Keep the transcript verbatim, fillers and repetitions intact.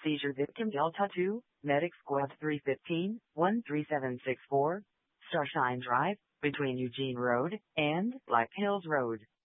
Seizure victim Delta two, Medic Squad three fifteen, one three seven six four, Starshine Drive, between Eugene Road and Black Hills Road.